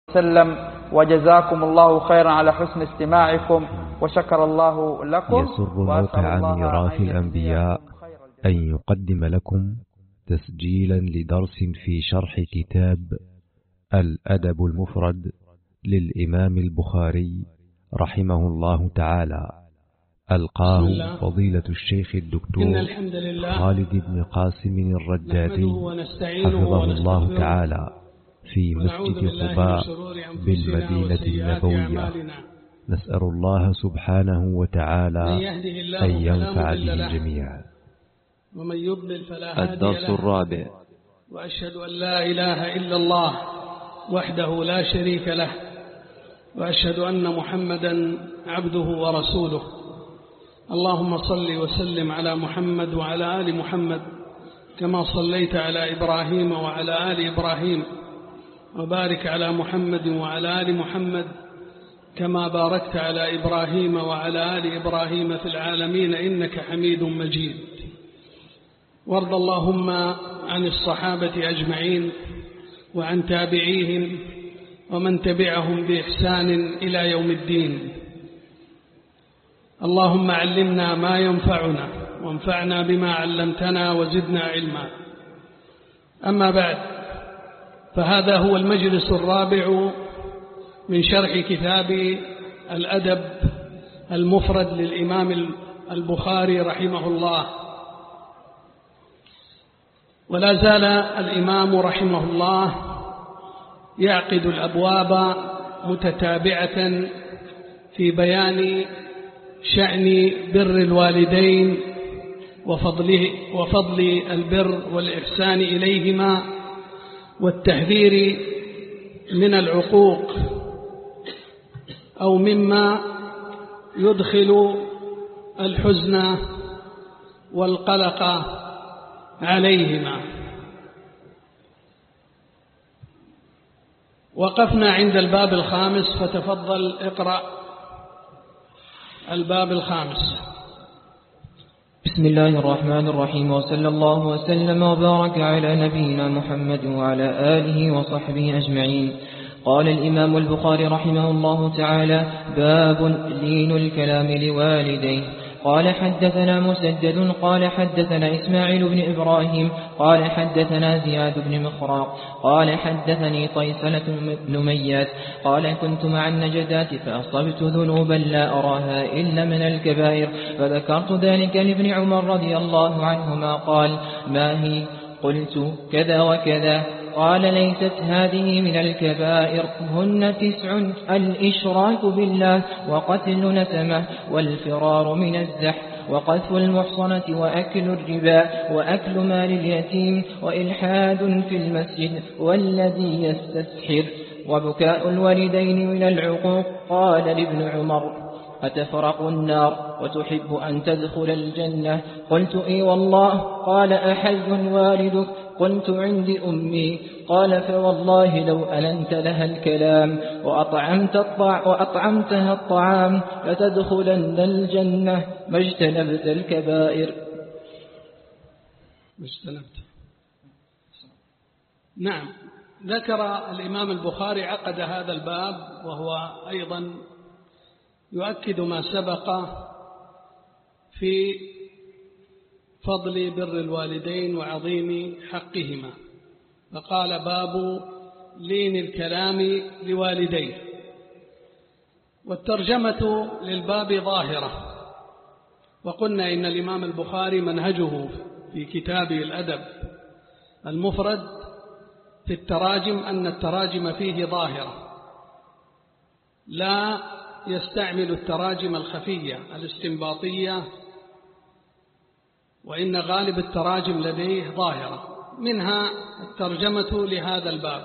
وسلم، وجزاكم الله خيرا على حسن استماعكم، وشكر الله لكم. يسر موقع ميراث الأنبياء أن يقدم لكم تسجيلا لدرس في شرح كتاب الأدب المفرد للإمام البخاري رحمه الله تعالى، ألقاه فضيلة الشيخ الدكتور خالد بن قاسم الرجاتي حفظه الله تعالى في مسجد قباء بالمدينة النبوية. نسأل الله سبحانه وتعالى أن ينفع به الجميع. ومن يضلل فلا هادي له. الدرس الرابع. وأشهد أن لا إله إلا الله وحده لا شريك له، وأشهد أن محمدا عبده ورسوله. اللهم صل وسلم على محمد وعلى آل محمد كما صليت على إبراهيم وعلى آل إبراهيم، وبارك على محمد وعلى آل محمد كما باركت على إبراهيم وعلى آل إبراهيم في العالمين إنك حميد مجيد. وارض اللهم عن الصحابة أجمعين وعن تابعيهم ومن تبعهم بإحسان إلى يوم الدين. اللهم علمنا ما ينفعنا وانفعنا بما علمتنا وزدنا علما. أما بعد، فهذا هو المجلس الرابع من شرح كتاب الأدب المفرد للإمام البخاري رحمه الله. ولا زال الإمام رحمه الله يعقد الأبواب متتابعة في بيان شأن بر الوالدين وفضل البر والإحسان إليهما، والتحذير من العقوق أو مما يدخل الحزن والقلق عليهما. وقفنا عند الباب الخامس، فتفضل اقرأ الباب الخامس. بسم الله الرحمن الرحيم، وصلى الله وسلم وبارك على نبينا محمد وعلى آله وصحبه أجمعين. قال الإمام البخاري رحمه الله تعالى: باب لين الكلام لوالديه. قال حدثنا مسدد قال حدثنا إسماعيل بن إبراهيم قال حدثنا زياد بن مخراق قال حدثني طيسلة بن ميات قال: كنت مع النجدات فأصبت ذنوبا لا أراها إلا من الكبائر، فذكرت ذلك لابن عمر رضي الله عنهما قال: ما هي؟ قلت: كذا وكذا. قال: ليست هذه من الكبائر، هن 9: الإشراك بالله، وقتل نسمة، والفرار من الزحف، وقذف المحصنة، وأكل الربا، وأكل مال اليتيم، وإلحاد في المسجد، والذي يستسحر، وبكاء الوالدين من العقوق. قال لابن عمر: أتفرق النار وتحب أن تدخل الجنة؟ قلت: إي والله. قال: أحي والدك؟ قلت: عندي أمي. قال: فوالله لو ألنت لها الكلام وأطعمتها الطعام لتدخلن الجنة ما اجتنبت الكبائر. نعم، ذكر الإمام البخاري عقد هذا الباب، وهو أيضا يؤكد ما سبق في فضل بر الوالدين وعظيم حقهما. فقال: باب لين الكلام لوالديه. والترجمة للباب ظاهرة، وقلنا إن الإمام البخاري منهجه في كتابه الأدب المفرد في التراجم أن التراجم فيه ظاهرة، لا يستعمل التراجم الخفية الاستنباطية، وإن غالب التراجم لديه ظاهرة، منها الترجمة لهذا الباب.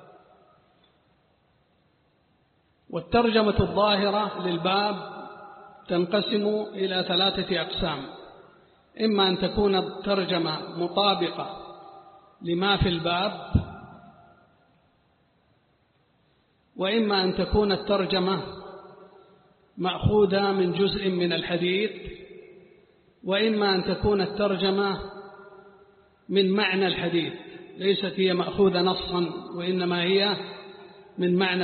والترجمة الظاهرة للباب تنقسم إلى 3 أقسام: إما أن تكون الترجمة مطابقة لما في الباب، وإما أن تكون الترجمة مأخوذة من جزء من الحديث، وإما أن تكون الترجمة من معنى الحديث، ليست هي مأخوذة نصا، وإنما هي من معنى